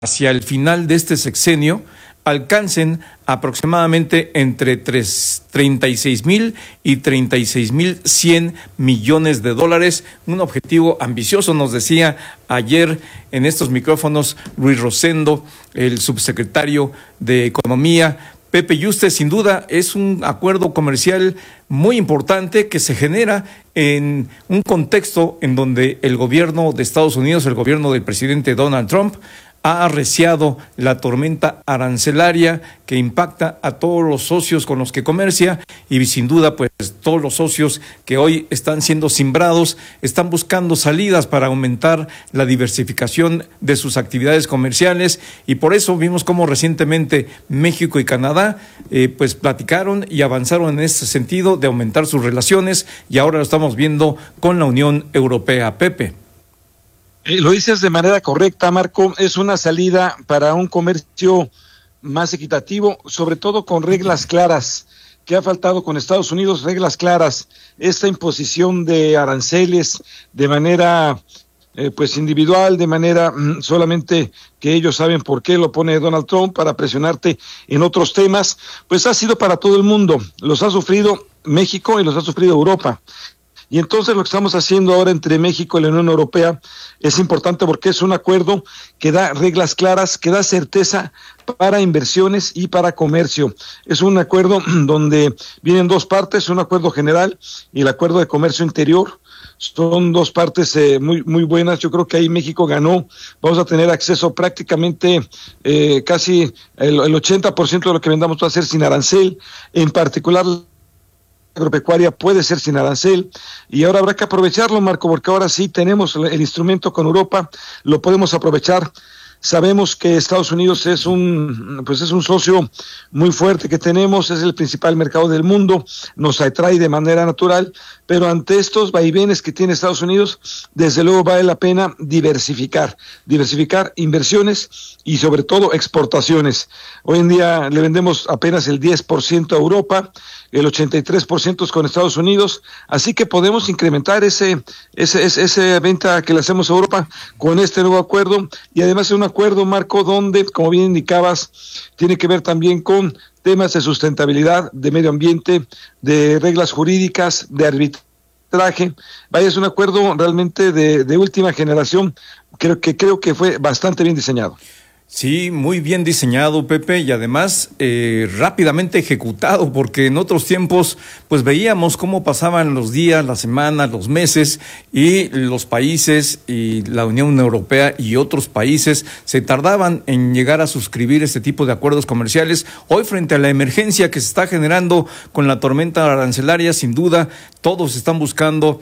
hacia el final de este sexenio alcancen aproximadamente entre 36,000 y 36,100 millones de dólares, un objetivo ambicioso, nos decía ayer en estos micrófonos Luis Rosendo, el subsecretario de Economía. Pepe Yuste, sin duda es un acuerdo comercial muy importante que se genera en un contexto en donde el gobierno de Estados Unidos, el gobierno del presidente Donald Trump, ha arreciado la tormenta arancelaria que impacta a todos los socios con los que comercia y sin duda pues todos los socios que hoy están siendo simbrados están buscando salidas para aumentar la diversificación de sus actividades comerciales y por eso vimos cómo recientemente México y Canadá pues platicaron y avanzaron en ese sentido de aumentar sus relaciones y ahora lo estamos viendo con la Unión Europea. Pepe. Lo dices de manera correcta, Marco, es una salida para un comercio más equitativo, sobre todo con reglas claras, que ha faltado con Estados Unidos, reglas claras, esta imposición de aranceles de manera pues individual, de manera solamente que ellos saben por qué lo pone Donald Trump para presionarte en otros temas, pues ha sido para todo el mundo, los ha sufrido México y los ha sufrido Europa. Y entonces lo que estamos haciendo ahora entre México y la Unión Europea es importante porque es un acuerdo que da reglas claras, que da certeza para inversiones y para comercio. Es un acuerdo donde vienen dos partes, un acuerdo general y el acuerdo de comercio interior. Son dos partes muy buenas. Yo creo que ahí México ganó. Vamos a tener acceso prácticamente casi el 80% de lo que vendamos va a ser sin arancel, en particular agropecuaria puede ser sin arancel y ahora habrá que aprovecharlo, Marco, porque ahora sí tenemos el instrumento con Europa, lo podemos aprovechar. Sabemos que Estados Unidos es un socio muy fuerte que tenemos, es el principal mercado del mundo, nos atrae de manera natural, pero ante estos vaivenes que tiene Estados Unidos, desde luego vale la pena diversificar inversiones y sobre todo exportaciones. Hoy en día le vendemos apenas el 10% a Europa, el 83% es con Estados Unidos, así que podemos incrementar ese venta que le hacemos a Europa con este nuevo acuerdo y además es un acuerdo, Marco, donde, como bien indicabas, tiene que ver también con temas de sustentabilidad, de medio ambiente, de reglas jurídicas, de arbitraje. Vaya, es un acuerdo realmente de última generación, creo que fue bastante bien diseñado. Sí, muy bien diseñado, Pepe, y además rápidamente ejecutado, porque en otros tiempos pues veíamos cómo pasaban los días, las semanas, los meses, y los países y la Unión Europea y otros países se tardaban en llegar a suscribir este tipo de acuerdos comerciales. Hoy, frente a la emergencia que se está generando con la tormenta arancelaria, sin duda todos están buscando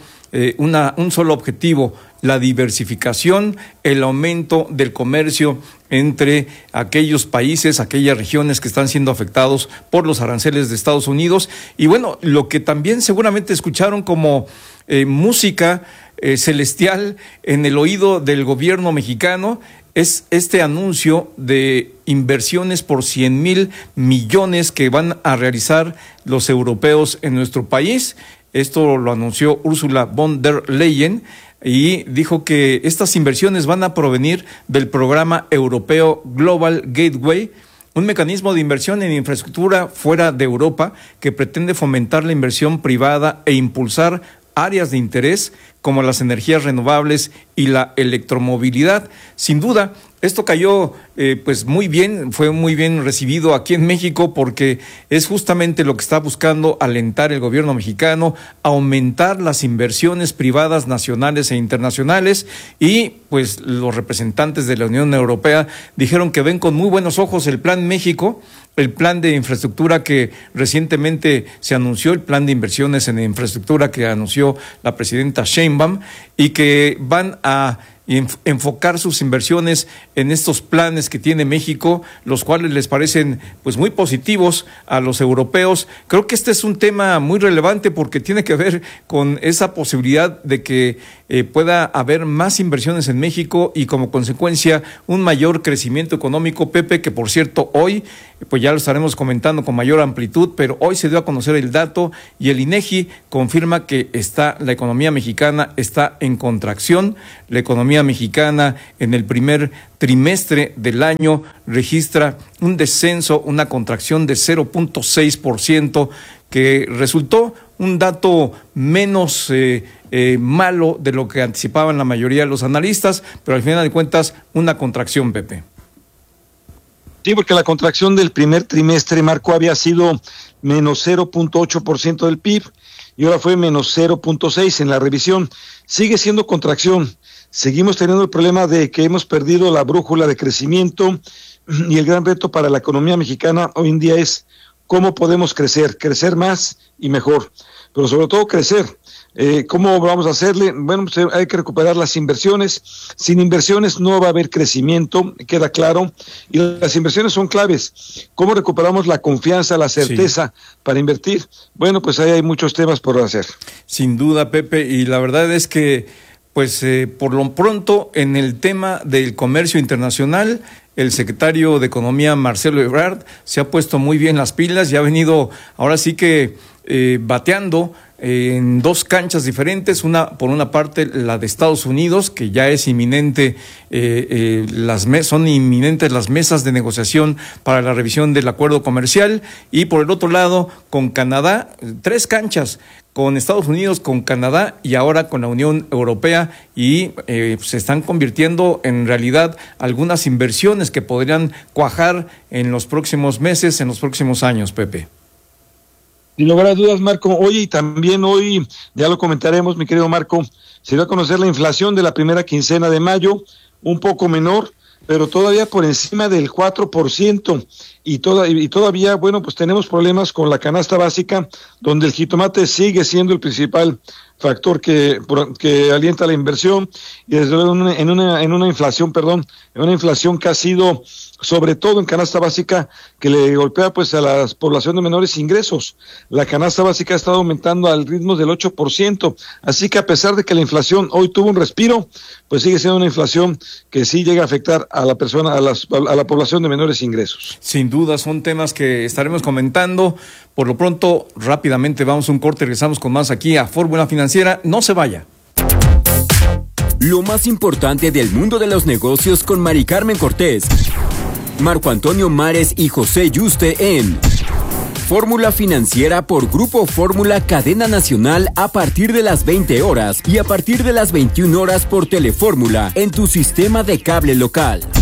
un solo objetivo: la diversificación, el aumento del comercio entre aquellos países, aquellas regiones que están siendo afectados por los aranceles de Estados Unidos. Y bueno, lo que también seguramente escucharon como música celestial en el oído del gobierno mexicano es este anuncio de inversiones por 100,000 millones que van a realizar los europeos en nuestro país. Esto lo anunció Ursula von der Leyen y dijo que estas inversiones van a provenir del programa europeo Global Gateway, un mecanismo de inversión en infraestructura fuera de Europa que pretende fomentar la inversión privada e impulsar áreas de interés como las energías renovables y la electromovilidad. Sin duda, esto cayó pues muy bien, fue muy bien recibido aquí en México porque es justamente lo que está buscando alentar el gobierno mexicano, aumentar las inversiones privadas nacionales e internacionales, y pues los representantes de la Unión Europea dijeron que ven con muy buenos ojos el Plan México, el plan de infraestructura que recientemente se anunció, el plan de inversiones en infraestructura que anunció la presidenta Sheinbaum, y que van a enfocar sus inversiones en estos planes que tiene México, los cuales les parecen pues muy positivos a los europeos. Creo que este es un tema muy relevante porque tiene que ver con esa posibilidad de que pueda haber más inversiones en México y como consecuencia un mayor crecimiento económico, Pepe, que por cierto hoy, pues ya lo estaremos comentando con mayor amplitud, pero hoy se dio a conocer el dato y el INEGI confirma que la economía mexicana está en contracción. La economía mexicana en el primer trimestre del año registra un descenso, una contracción de 0.6%, que resultó un dato menos malo de lo que anticipaban la mayoría de los analistas, pero al final de cuentas una contracción, Pepe. Sí, porque la contracción del primer trimestre, Marco, había sido menos 0.8% del PIB y ahora fue menos 0.6% en la revisión. Sigue siendo contracción. Seguimos teniendo el problema de que hemos perdido la brújula de crecimiento y el gran reto para la economía mexicana hoy en día es cómo podemos crecer más y mejor, pero sobre todo crecer. ¿Cómo vamos a hacerle? Bueno, pues hay que recuperar las inversiones. Sin inversiones no va a haber crecimiento, queda claro, y las inversiones son claves. ¿Cómo recuperamos la confianza, la certeza para invertir? Bueno, pues ahí hay muchos temas por hacer. Sin duda, Pepe, y la verdad es que pues por lo pronto en el tema del comercio internacional, el secretario de Economía, Marcelo Ebrard, se ha puesto muy bien las pilas y ha venido ahora sí que bateando en dos canchas diferentes, por una parte la de Estados Unidos, que ya es inminente, son inminentes las mesas de negociación para la revisión del acuerdo comercial, y por el otro lado con Canadá, 3 canchas, con Estados Unidos, con Canadá y ahora con la Unión Europea, y se están convirtiendo en realidad algunas inversiones que podrían cuajar en los próximos meses, en los próximos años, Pepe. Sin lugar a dudas, Marco. Oye, y también hoy, ya lo comentaremos, mi querido Marco, se dio a conocer la inflación de la primera quincena de mayo, un poco menor, pero todavía por encima del 4%, y todavía, bueno, pues tenemos problemas con la canasta básica, donde el jitomate sigue siendo el principal factor que alienta la inversión, y desde luego en una inflación que ha sido, sobre todo en canasta básica, que le golpea pues a la población de menores ingresos. La canasta básica ha estado aumentando al ritmo del 8%, así que a pesar de que la inflación hoy tuvo un respiro, pues sigue siendo una inflación que sí llega a afectar a la persona, a la población de menores ingresos. Sin duda, son temas que estaremos comentando. Por lo pronto, rápidamente vamos a un corte, regresamos con más aquí a Fórmula Financiera. No se vaya. Lo más importante del mundo de los negocios con Mari Carmen Cortés, Marco Antonio Mares y José Yuste en Fórmula Financiera por Grupo Fórmula Cadena Nacional a partir de las 20 horas y a partir de las 21 horas por Telefórmula en tu sistema de cable local.